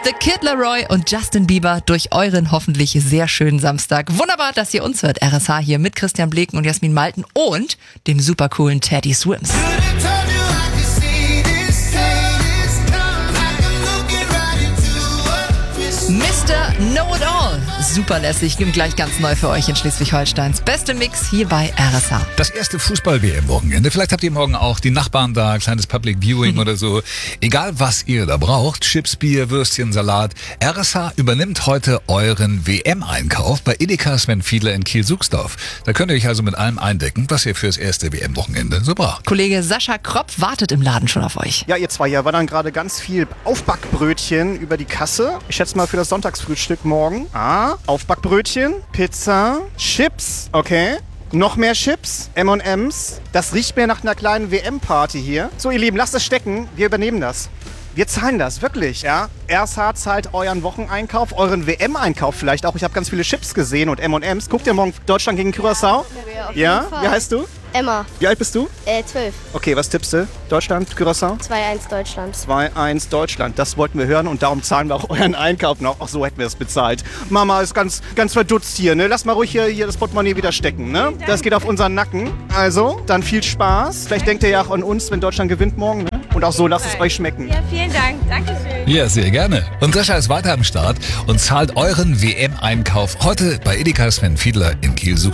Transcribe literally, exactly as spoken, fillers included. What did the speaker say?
The Kid Laroi und Justin Bieber durch euren hoffentlich sehr schönen Samstag. Wunderbar, dass ihr uns hört. R S H hier mit Christian Bleken und Jasmin Malten und dem super coolen Teddy Swims. Mister Know-It-All. Super lässig. Gibt gleich ganz neu für euch in Schleswig-Holsteins beste Mix hier bei R S H. Das erste Fußball-W M-Wochenende. Vielleicht habt ihr morgen auch die Nachbarn da, kleines Public Viewing oder so. Egal, was ihr da braucht. Chips, Bier, Würstchen, Salat. R S H übernimmt heute euren W M-Einkauf bei Edeka Sven Fiedler in Kiel-Suchsdorf. Da könnt ihr euch also mit allem eindecken, was ihr fürs erste W M-Wochenende so braucht. Kollege Sascha Kropp wartet im Laden schon auf euch. Ja, ihr zwei, hier war dann gerade ganz viel Aufbackbrötchen über die Kasse. Ich schätze mal für das Sonntagsfrühstück morgen. Ah, Aufbackbrötchen, Pizza, Chips, okay. Noch mehr Chips, M und M's. Das riecht mir nach einer kleinen W M-Party hier. So, ihr Lieben, lasst es stecken. Wir übernehmen das. Wir zahlen das, wirklich, ja. R S H zahlt euren Wocheneinkauf, euren W M-Einkauf vielleicht auch. Ich habe ganz viele Chips gesehen und M und M's. Guckt ihr morgen Deutschland gegen Curaçao? Ja, auf Ja? jeden Fall. Wie heißt du? Emma, Wie alt bist du? äh, zwölf. Okay, was tippst du? Deutschland, Curaçao? zwei eins Deutschland. zwei eins Deutschland. Das wollten wir hören und darum zahlen wir auch euren Einkauf noch. Ach, so hätten wir es bezahlt. Mama ist ganz, ganz verdutzt hier, ne? Lass mal ruhig hier, hier das Portemonnaie wieder stecken, ne? Das geht auf unseren Nacken. Also, dann viel Spaß. Vielleicht denkt ihr ja auch an uns, wenn Deutschland gewinnt morgen, ne? Und auch so, lasst es euch schmecken. Ja, vielen Dank. Dankeschön. Ja, sehr gerne. Und Sascha ist weiter am Start und zahlt euren W M-Einkauf heute bei Edeka Sven Fiedler in Kiel-Suchsdorf.